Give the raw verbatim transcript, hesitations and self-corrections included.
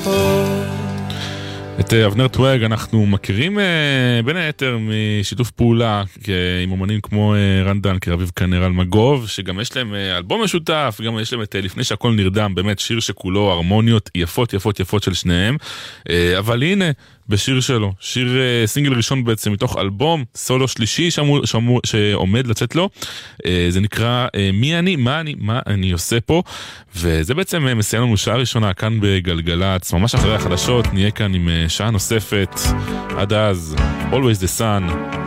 את אבנר טוויג אנחנו מכירים בין היתר משיתוף פעולה עם אומנים כמו רן דנקר, אביב כנר, אלמגוב, שגם יש להם אלבום משותף, גם יש להם את לפני שהכל נרדם, באמת שיר שכולו הרמוניות יפות יפות יפות של שניהם, אבל הנה בשיר שלו, שיר סינגל ראשון בעצם מתוך אלבום סולו שלישי שאמור, שאמור, שעומד לצאת לו, זה נקרא מי אני, מה אני, מה אני עושה פה, וזה בעצם מסיים לנו שעה ראשונה כאן בגלגלץ, ממש אחרי החדשות נהיה כאן עם שעה נוספת, עד אז Always the Sun.